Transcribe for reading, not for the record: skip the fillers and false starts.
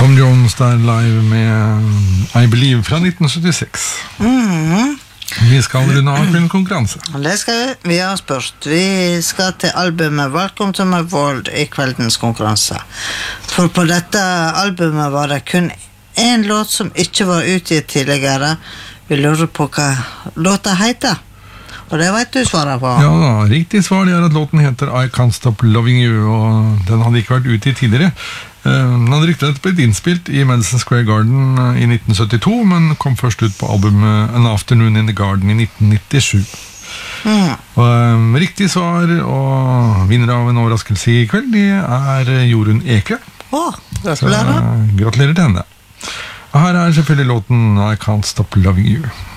Tom Jones der live med I Believe fra 1976. Vi skal runde av til en konkurranse. Det skal vi. Vi har spørt. Vi skal til albumet Welcome to my world i kveldens konkurranse. For på dette albumet var det kun en låt som ikke var utgitt tidligere. Vi lurer på hva låta heter. Og det vet du svaret på. Ja da, riktig svar er at låten heter I Can't Stop Loving You, og den hadde ikke vært ute tidligere. Den hadde riktig blitt innspilt i Madison Square Garden i 1972, men kom først ut på albumet An Afternoon in the Garden i 1997. Og riktig svar og vinner av en overraskelse i kveld, det er Jorunn Ekle. Gratulerer. Gratulerer til henne. Og her er selvfølgelig låten I Can't Stop Loving You.